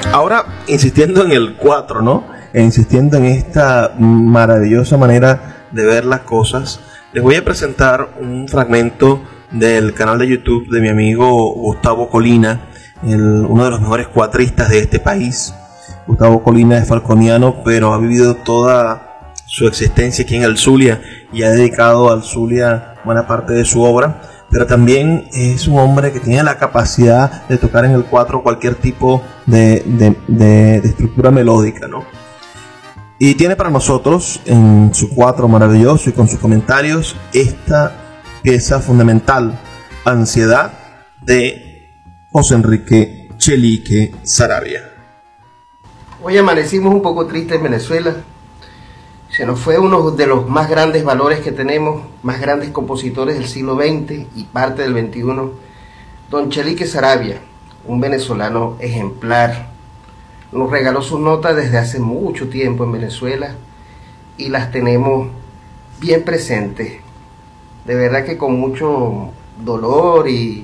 Ahora, insistiendo en el 4, ¿no? E insistiendo en esta maravillosa manera de ver las cosas, les voy a presentar un fragmento del canal de YouTube de mi amigo Gustavo Colina, uno de los mejores cuatristas de este país. Gustavo Colina es falconiano, pero ha vivido toda su existencia aquí en el Zulia y ha dedicado al Zulia buena parte de su obra. Pero también es un hombre que tiene la capacidad de tocar en el 4 cualquier tipo de estructura melódica, ¿no? Y tiene para nosotros en su 4 maravilloso y con sus comentarios esta pieza fundamental, Ansiedad, de José Enrique Chelique Saravia. Hoy amanecimos un poco tristes en Venezuela. Se nos fue uno de los más grandes valores que tenemos, más grandes compositores del siglo XX y parte del XXI, don Chelique Saravia, un venezolano ejemplar. Nos regaló sus notas desde hace mucho tiempo en Venezuela y las tenemos bien presentes. De verdad que con mucho dolor y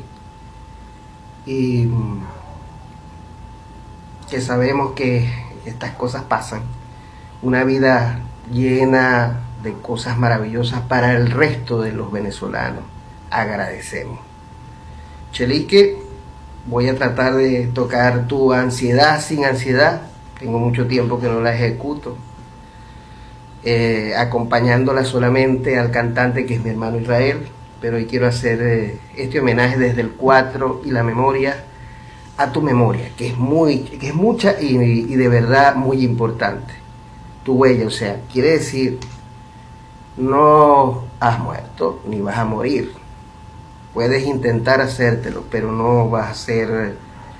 que sabemos que estas cosas pasan. Una vida llena de cosas maravillosas para el resto de los venezolanos. Agradecemos. Chelique, voy a tratar de tocar tu Ansiedad sin ansiedad. Tengo mucho tiempo que no la ejecuto. Acompañándola solamente al cantante que es mi hermano Israel. Pero hoy quiero hacer este homenaje desde el 4 y la memoria a tu memoria, que es mucha y de verdad muy importante. Tu huella, o sea, quiere decir, no has muerto ni vas a morir. Puedes intentar hacértelo, pero no vas a ser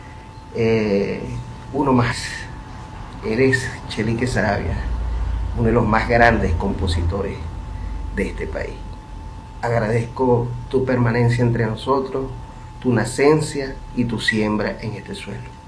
uno más. Eres Chelique Saravia, uno de los más grandes compositores de este país. Agradezco tu permanencia entre nosotros, tu nacencia y tu siembra en este suelo.